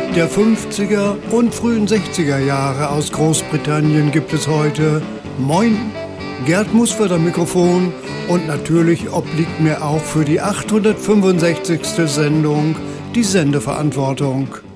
der 50er und frühen 60er Jahre aus Großbritannien gibt es heute. Moin, Gerd Musford am Mikrofon und natürlich obliegt mir auch für die 865. Sendung die Sendeverantwortung.